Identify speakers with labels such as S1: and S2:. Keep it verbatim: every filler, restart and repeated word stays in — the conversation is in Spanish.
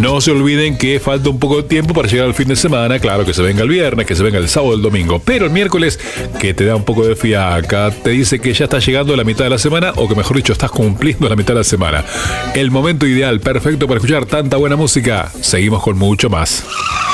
S1: no se olviden que falta un poco de tiempo para llegar al fin de semana. Claro, que se venga el viernes, que se venga el sábado, el domingo. Pero el miércoles, que te da un poco de fiaca, te dice que ya estás llegando a la mitad de la semana, o que mejor dicho, estás cumpliendo la mitad de la semana. El momento ideal, perfecto para escuchar tanta buena música. Seguimos con mucho más.